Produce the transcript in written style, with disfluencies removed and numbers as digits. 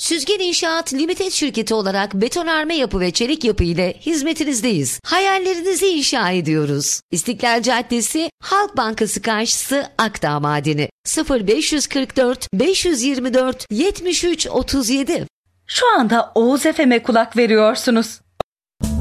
Süzgen İnşaat Limited şirketi olarak betonarme yapı ve çelik yapı ile hizmetinizdeyiz. Hayallerinizi inşa ediyoruz. İstiklal Caddesi, Halk Bankası karşısı, Akdağ Madeni. 0544 524 73 37. Şu anda Oğuz FM'e kulak veriyorsunuz.